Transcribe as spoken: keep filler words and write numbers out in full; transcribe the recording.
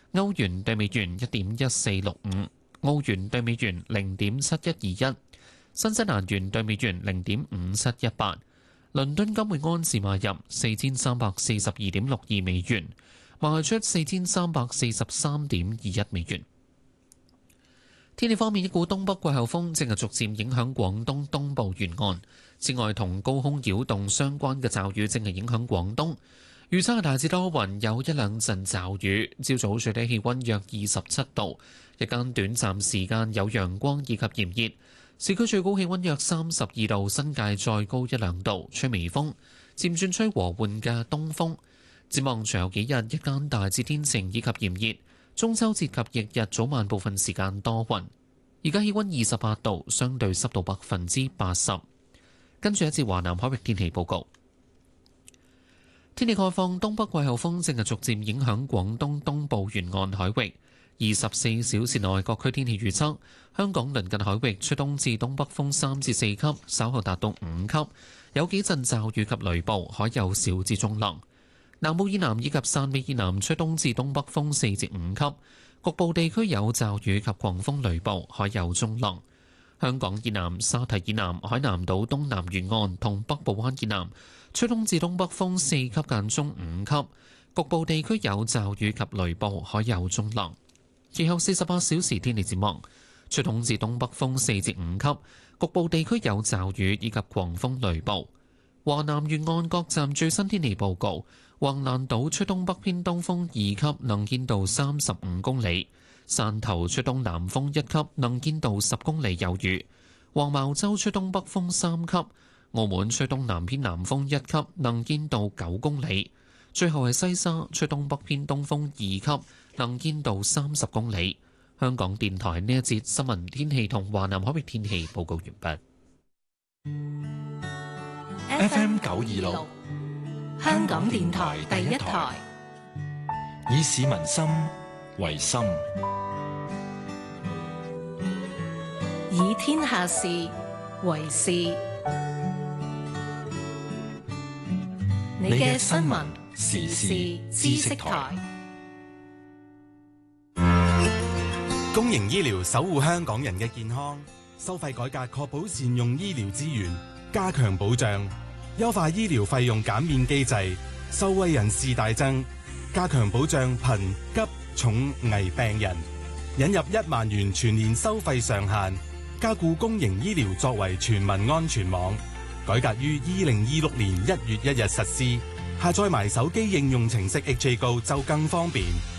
歐元對美元一點一四六五，澳元對美元零點七一二一，新西蘭元對美元零點五七一八。倫敦金每安士買入四千三百四十二點六二美元，賣出四千三百四十三點二一美元。天氣方面，一股東北季候風正係逐漸影響廣東東部沿岸。此外，同高空擾動相關嘅驟雨正係影響廣東。預測係大致多雲，有一兩陣驟雨。朝早最低氣温約二十七度，日間短暫時間有陽光以及炎熱。市區最高氣温約三十二度，新界再高一兩度，吹微風，漸轉吹和緩嘅東風。展望隨後幾日，日間大致天晴以及炎熱。中秋節及翌日早晚部分時間多雲。而家氣温二十八度，相對濕度百分之八十。跟住一節華南海域天氣報告。天氣概況，東北季候風正係逐漸影響廣東東部沿岸海域。二十四小時內各區天氣預測：香港鄰近海域吹東至東北風三至四級，稍後達到五級，有幾陣驟雨及雷暴，海有小至中浪。南澳以南以及汕尾以南吹東至東北風四至五級，局部地區有驟雨及狂風雷暴，海有中浪。香港以南、沙堤以南、海南島東南沿岸同北部灣以南吹東至東北風四級間中五級，局部地區有驟雨及雷暴，海有中浪。其後四十八小時天氣展望，吹東至東北風四至五級，局部地區有驟雨以及狂風雷暴。華南沿岸各站最新天氣報告：橫瀾島吹東北偏東風二級，能見度三十五公里；汕頭吹東南風一級，能見度十公里有餘；黃茅洲吹東北風三級；澳門吹東南偏南風一級，能見度九公里；最後係西沙吹東北偏東風二級，能見度三十公里。香港電台呢一節新聞天氣同華南海域天氣報告完畢。 F M 九二六，香港電台第一台，以市民心為心， 以天下事為事。你嘅新聞時事知識台。 公營醫療守護香港人嘅健康，收費改革確保善用醫療資源，加強保障，優化醫療費用減免機制，受惠人士大增，加強保障貧急重危病人，引入一萬元全年收費上限，加固公營醫療作為全民安全網，改革於二零二六年一月一日實施，下載埋手機應用程式 H A Go 就更方便。